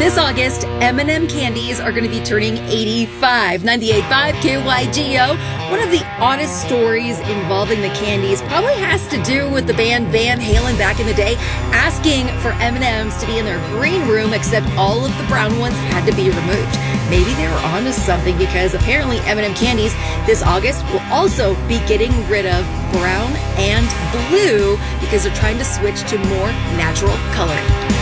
This August, M&M candies are going to be turning 85. 98.5 KYGO. One of the oddest stories involving the candies probably has to do with the band Van Halen back in the day, asking for M&Ms to be in their green room, except all of the brown ones had to be removed. Maybe they were onto something, because apparently M&M candies this August will also be getting rid of brown and blue because they're trying to switch to more natural coloring.